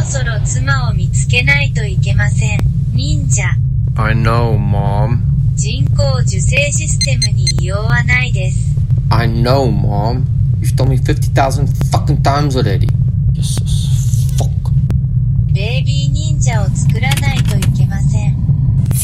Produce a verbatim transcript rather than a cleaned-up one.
そろ妻を見つけないといけません。忍者。 I know, Mom. 人工授精システムに異様はないです。 I know, Mom. You've told me fifty thousand fucking times already.